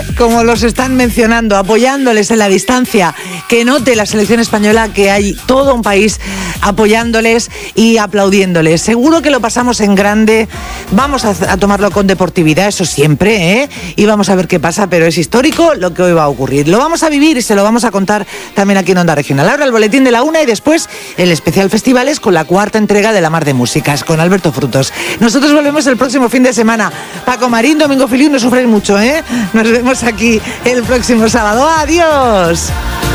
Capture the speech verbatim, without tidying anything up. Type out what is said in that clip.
como los están mencionando, apoyándoles en la distancia, que note la selección española que hay todo un país apoyándoles y aplaudiéndoles. Seguro que lo pasamos en grande, vamos a, a tomarlo con deportividad, eso siempre, ¿eh? Y vamos a ver qué pasa, pero es histórico lo que hoy va a ocurrir. Lo vamos a vivir y se lo vamos a contar también aquí en Onda Regional. Ahora el boletín de la una y después el especial Festivales con la cuarta entrega de La Mar de Músicas, con Alberto Frutos. Nosotros volvemos el próximo fin de semana. Paco Marín, Domingo Filiu, no sufren mucho, ¿eh? Nos vemos aquí el próximo sábado. ¡Adiós!